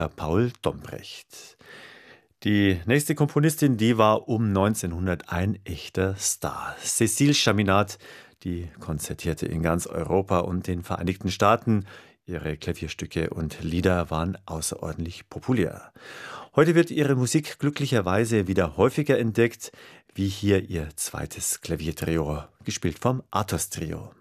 Paul Dombrecht. Die nächste Komponistin, die war um 1900 ein echter Star. Cécile Chaminade, die konzertierte in ganz Europa und den Vereinigten Staaten. Ihre Klavierstücke und Lieder waren außerordentlich populär. Heute wird ihre Musik glücklicherweise wieder häufiger entdeckt, wie hier ihr zweites Klaviertrio, gespielt vom Athos Trio.